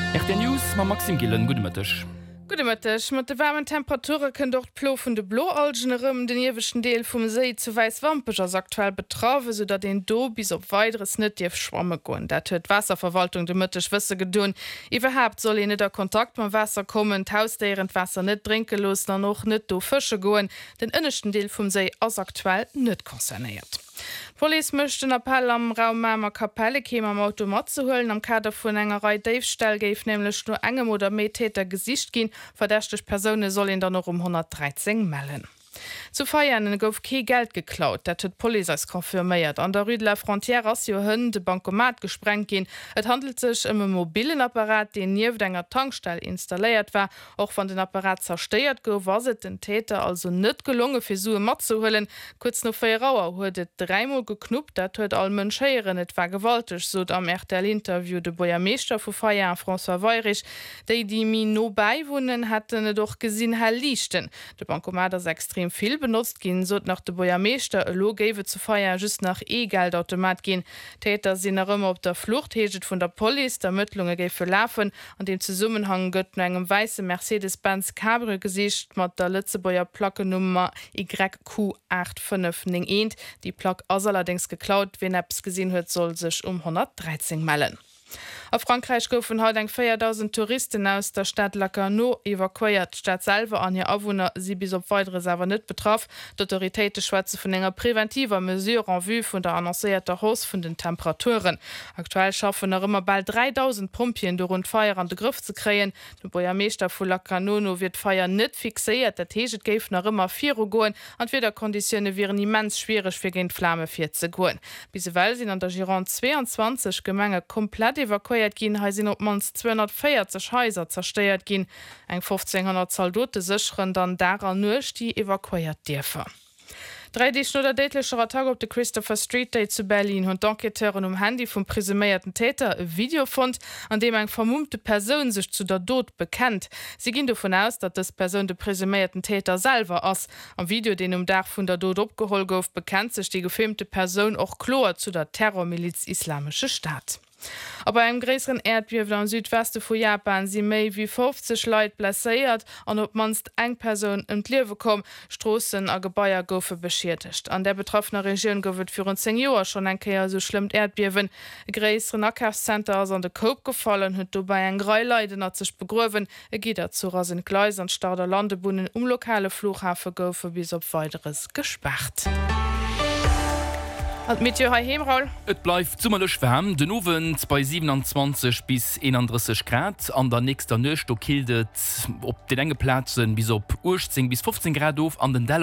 RT News ma Maxim Gillen Gudemëttech. Gudemëttech mat de warmen Temperature kën dort plofende Bloalgen rëm den iwweschen Deel vum See zu Weiswampeg ass aktuell betrawe, so dat den do bis op weiteres net Dief schwamme goen. Dat huet Wasserverwaltung de Mëttech wësse gedun. Iwerhaft soll net der Kontakt ma Wasser kommen, d'Hausdeieren Wasser net drinkelos dann noch net do Fësche goen. Den ënnechten Deel vum See ass aktuell net konzerniert. Police mischt den Appell am Raum Mamer Kapelle kem am Automat zu hullen am Kader vun engerei Davestell geif nämlich nur engem oder Metäter Gesicht gin, verdächtech Personen soll ihn dann noch 113 mellen. Zu feiern gouf ke Geld geklaut, dat huet Police als konfirméiert. An der Rue de la Frontière ass jo hunn de Bankomat gesprengt gin. Et handelt sech e mobilen Apparat, den nieef enger Tankstell installéiert war, och van den Apparat zersteiert gouf, was et den Täter also net gelungen fir Sue mat zu hullen. Kurz no 4 Rauer huet et 3mal geknuppt, dat huet all Mënscheieren et war gewaltig, so am RTL-Interview de Bojameester vu Feier an François Weirich, déi die mi no beiwohnen hatten doch gesinn her lichten. De Bankomat ass extrem viel benutzt gin, so nach de Bojameester lo gewe zu feier just nach E-Geldautomat gin. Täter sinn ëmmer op der Flucht heget vun der Police, der Mëttlunge géif verlafen, an dem Zusammenhang gëtt engem weiße Mercedes-Benz Cabrio gesicht mat der Lützebauer Plackennummer YQ8591. Die Plaque ass allerdings geklaut, wen Apps gesinn huet, soll sech 113 mellen. Auf Frankreich goufen haut eng 4.000 Touristen aus der Stadt Lacanau evakuiert. Stadt selber an ihr Anwohner sie bis op weitere Server net betraff. D'Autoritéite schwätze vun enger präventiver Mesure en vue vun der annoncéierter Hauss vun den Temperaturen. Aktuell schaffen immer bald 3.000 Pumpien do rund Feier an de Griff zu kreen. De Bojameester vu Lacanau wird Feier net fixiert, der Teget geif nach immer 4 goen, an weder Konditionne wären immens schwierig fir gen Flamme 4 ze goen. Bisewel sind an der Gironde 22 Gemenge komplett evakuiert gin, ha sinn op mans 240 Häuser zersteiert gin. Eng 1500 Soldote sicheren dann daran nuch die evakuiert Dierfer. 3 oder deitlecher Tag op de Christopher Street Day zu Berlin hun Enqueteuren Handy vum prisumierten Täter e Video fand, an dem eng vermummte Person sich zu der Tod bekennt. Sie ginn davon aus, dat das Person de prisumierten Täter selber ass. Am Video, den Dach vun der Tod opgehol gouf, bekennt sich die gefilmte Person auch chlor zu der Terrormiliz Islamische Staat. Aber im größeren Erdbeben am Südwesten von Japan sind mehr wie 50 Leute blessiert und ob manst eng Person ums Leben kommen, Straßen und Gebäude goufen beschädigt. An der betroffenen Region gouft für uns 10 Jahre schon ein so schlimm Erdbeben. Ein größeres Nachkaufscenter ist an den Kopf gefallen, hat dabei ein Greu Leute hat sich begraben. Geht dazu raus in Gleis und Stauder Landebunnen lokale Flughafen goufen bis auf weiteres gesperrt. Et bleif zummerlech wärm, den Owen bei 27 bis 31 Grad, an der nächster Nøcht kildet op den enge Platzen bis op 18 bis 15 Grad auf an den